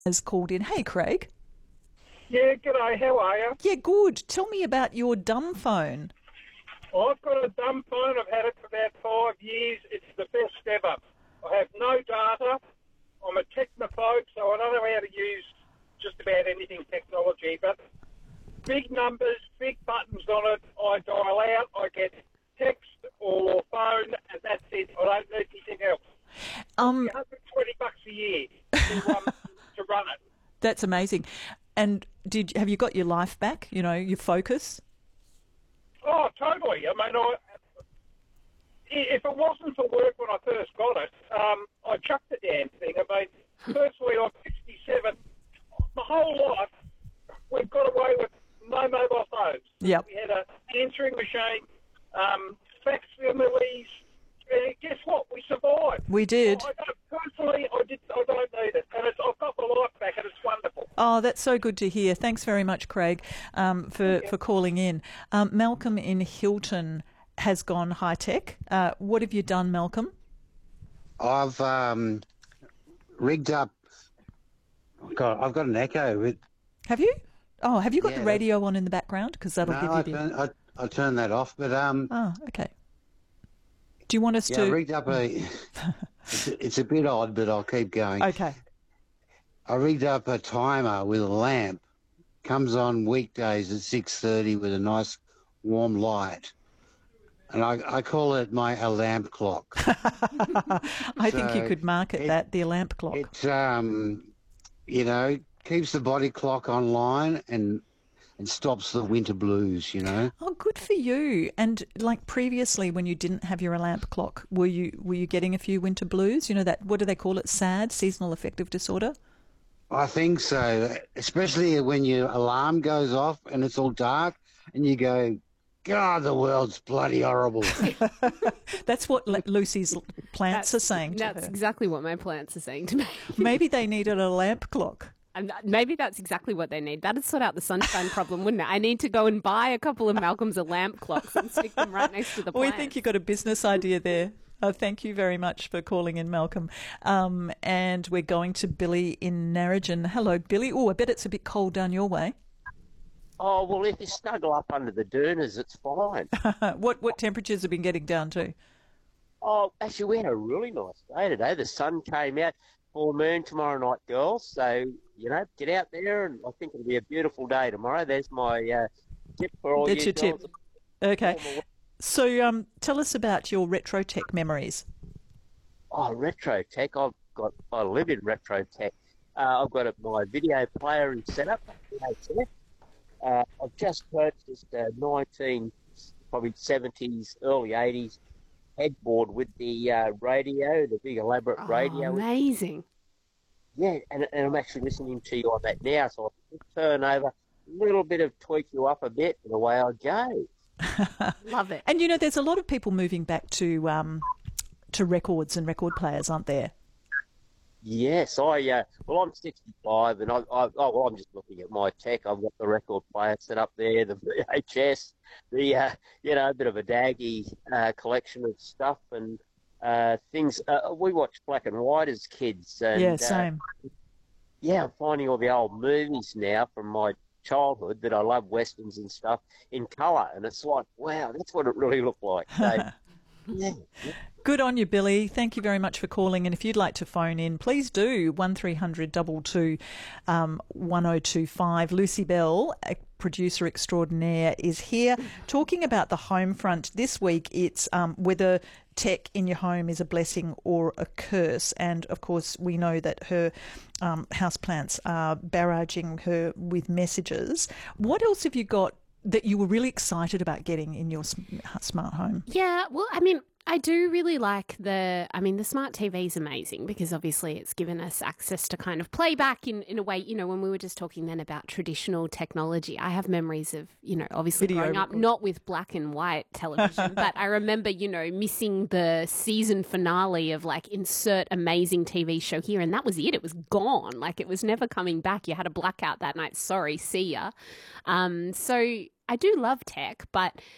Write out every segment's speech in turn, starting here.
has called in. Hey, Craig. Yeah, g'day, how are you? Yeah, good. Tell me about your dumb phone. I've got a dumb phone. I've had it for about 5 years. It's the best ever. I have no data. I'm a technophobe, so I don't know how to use just about anything technology, but big numbers, big buttons on it. I dial out, I get text or phone, and that's it. I don't need anything else. $120 a year to run it. That's amazing. And have you got your life back? You know, your focus? Oh, totally. I mean, if it wasn't for work when I first got it, I chucked the damn thing. I mean, firstly, I'm 67. My whole life, we've got away with no mobile phones. Yep. We had an answering machine, facsimiles. Guess what? We survived. We did. Personally, I don't need it. And I've got my life back, and it's wonderful. Oh, that's so good to hear. Thanks very much, Craig, for calling in. Malcolm in Hilton has gone high-tech. What have you done, Malcolm? I've rigged up. God, I've got an Echo. Have you? Oh, have you got Yeah, the radio on in the background? Because that'll give you the... I turned that off, but Oh, okay. Do you want us to... I rigged up a... it's a bit odd, but I'll keep going. Okay. I rigged up a timer with a lamp. Comes on weekdays at 6:30 with a nice warm light. And I call it my alarm clock. I think you could market that, the alarm clock. It, keeps the body clock online and stops the winter blues, Oh, good for you. And like previously when you didn't have your alarm clock, were you getting a few winter blues? You know that, what do they call it? SAD, seasonal affective disorder? I think so, especially when your alarm goes off and it's all dark and you go, God, the world's bloody horrible. That's what Lucy's plants are saying to her. That's exactly what my plants are saying to me. Maybe they needed a lamp clock. And maybe that's exactly what they need. That'd sort out the sunshine problem, wouldn't it? I need to go and buy a couple of Malcolm's lamp clocks and stick them right next to the plants. We think you've got a business idea there. Thank you very much for calling in, Malcolm. And we're going to Billy in Narrogin. Hello, Billy. Oh, I bet it's a bit cold down your way. Oh, well, if you snuggle up under the durners, it's fine. What temperatures have been getting down to? Oh, actually, we had a really nice day today. The sun came out, full moon tomorrow night, girls. So, get out there, and I think it'll be a beautiful day tomorrow. There's my tip for all That's you your girls. tip. Okay. So tell us about your retro tech memories. Oh, retro tech. I live in retro tech. I've got my video player is set up. I've just purchased a probably 70s, early 80s headboard with the radio, the big elaborate radio. Amazing. Yeah, and I'm actually listening to you on that now, so I can turn over, a little bit of tweak you up a bit, and away I go. Love it. And, there's a lot of people moving back to records and record players, aren't there? Yes, I'm 65, and I'm just looking at my tech. I've got the record player set up there, the VHS, a bit of a daggy collection of stuff and things. We watched black and white as kids. And, yeah, same. I'm finding all the old movies now from my childhood that I love, westerns and stuff, in colour, and it's like, wow, that's what it really looked like. So, yeah. Good on you, Billy. Thank you very much for calling. And if you'd like to phone in, please do. 1300 222 1025. Lucy Bell, a producer extraordinaire, is here talking about the home front. This week it's whether tech in your home is a blessing or a curse. And, of course, we know that her houseplants are barraging her with messages. What else have you got that you were really excited about getting in your smart home? Yeah, well, I do really like the smart TV is amazing because obviously it's given us access to kind of playback in a way, when we were just talking then about traditional technology. I have memories of, obviously growing up not with black and white television, but I remember, missing the season finale of like insert amazing TV show here, and that was it. It was gone. Like it was never coming back. You had a blackout that night. Sorry, see ya. So I do love tech, but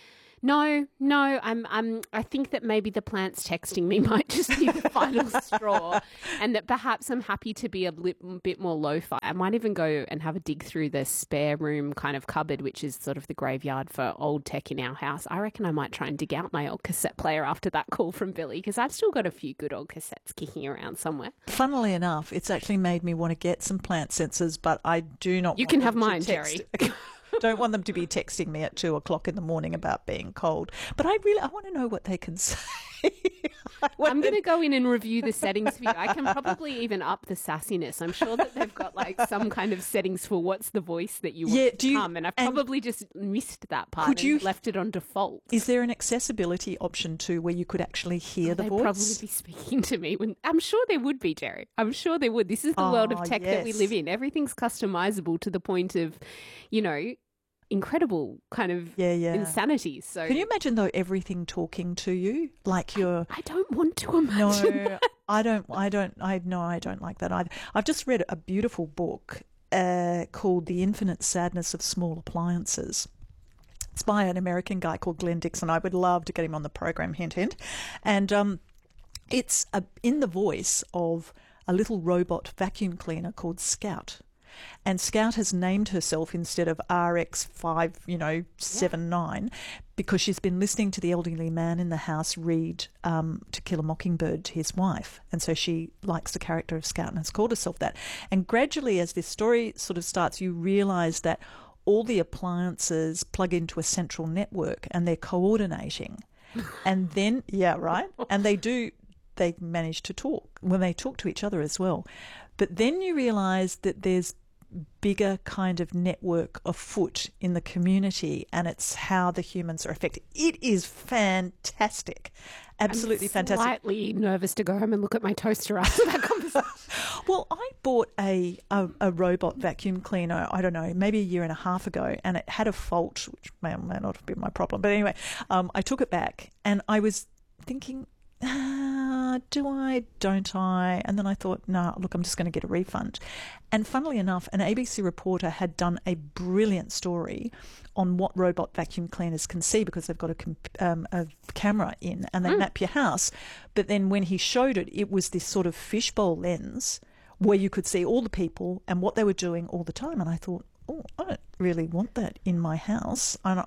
No, I think that maybe the plants texting me might just be the final straw, and that perhaps I'm happy to be a bit more lo-fi. I might even go and have a dig through the spare room kind of cupboard, which is sort of the graveyard for old tech in our house. I reckon I might try and dig out my old cassette player after that call from Billy, because I've still got a few good old cassettes kicking around somewhere. Funnily enough, it's actually made me want to get some plant sensors, but I do not. You can have mine, Jerry. Don't want them to be texting me at 2:00 in the morning about being cold. But I want to know what they can say. I'm going to go in and review the settings for you. I can probably even up the sassiness. I'm sure that they've got like some kind of settings for what's the voice that you want to come. And I've probably just missed that part and left it on default. Is there an accessibility option too where you could actually hear the voice? They'd probably be speaking to me. I'm sure there would be, Jerry. I'm sure there would. This is the world of tech that we live in. Everything's customizable to the point of, incredible kind of insanity. So can you imagine though everything talking to you like you're? I don't want to imagine. No, I don't like that either. I've just read a beautiful book called "The Infinite Sadness of Small Appliances." It's by an American guy called Glenn Dixon. I would love to get him on the program. Hint, hint. And it's in the voice of a little robot vacuum cleaner called Scout. And Scout has named herself instead of RX579 because she's been listening to the elderly man in the house read To Kill a Mockingbird to his wife. And so she likes the character of Scout and has called herself that. And gradually, as this story sort of starts, you realise that all the appliances plug into a central network and they're coordinating. And then, and they manage to talk when they talk to each other as well. But then you realise that there's bigger kind of network afoot in the community, and it's how the humans are affected. It is fantastic. Absolutely fantastic. I'm slightly nervous to go home and look at my toaster after that conversation. Well, I bought a robot vacuum cleaner, I don't know, maybe a year and a half ago, and it had a fault, which may or may not have been my problem. But anyway, I took it back and I was thinking, do I, don't I? And then I thought, no, look, I'm just going to get a refund. And funnily enough, an ABC reporter had done a brilliant story on what robot vacuum cleaners can see because they've got a camera in and they map your house. But then when he showed it, it was this sort of fishbowl lens where you could see all the people and what they were doing all the time. And I thought, oh, I don't really want that in my house. And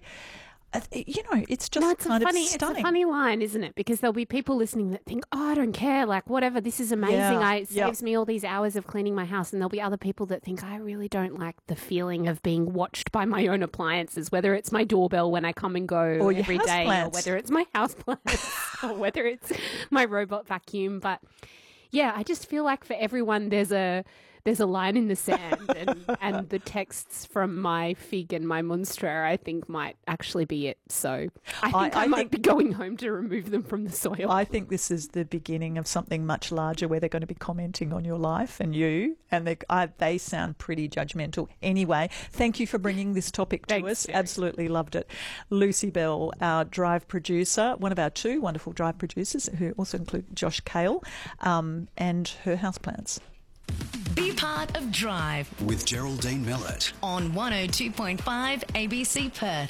it's just kind of stunning. It's a funny line, isn't it? Because there'll be people listening that think, oh, I don't care, like whatever, this is amazing. It saves me all these hours of cleaning my house. And there'll be other people that think, I really don't like the feeling of being watched by my own appliances, whether it's my doorbell when I come and go every day, or whether it's my houseplants, or whether it's my robot vacuum. But yeah, I just feel like for everyone there's a line in the sand, and the texts from my Fig and my Monstera, I think, might actually be it. So I think I might be going home to remove them from the soil. I think this is the beginning of something much larger where they're going to be commenting on your life and you, and they sound pretty judgmental. Anyway, thank you for bringing this topic to us. Jerry. Absolutely loved it. Lucy Bell, our drive producer, one of our two wonderful drive producers, who also include Josh Cale, and her houseplants. Be part of Drive with Geraldine Millett on 102.5 ABC Perth.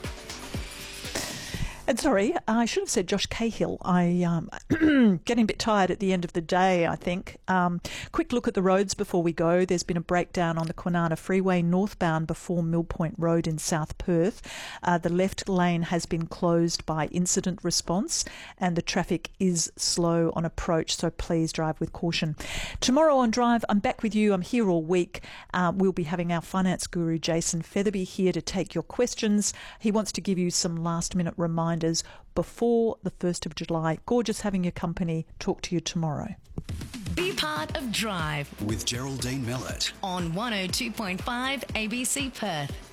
And sorry, I should have said Josh Cahill. I getting a bit tired at the end of the day, I think. Quick look at the roads before we go. There's been a breakdown on the Kwinana Freeway northbound before Mill Point Road in South Perth. The left lane has been closed by incident response and the traffic is slow on approach, so please drive with caution. Tomorrow on Drive, I'm back with you. I'm here all week. We'll be having our finance guru Jason Featherby here to take your questions. He wants to give you some last-minute reminders before the 1st of July. Gorgeous having your company. Talk to you tomorrow. Be part of Drive with Geraldine Millett on 102.5 ABC Perth.